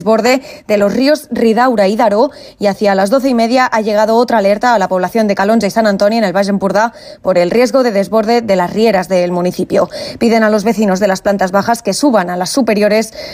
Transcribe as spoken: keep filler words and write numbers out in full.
desborde de los ríos Ridaura y Daró, y hacia las doce y media ha llegado otra alerta a la población de Calonge y San Antonio en el Baix Empordà por el riesgo de desborde de las rieras del municipio. Piden a los vecinos de las plantas bajas que suban a las superiores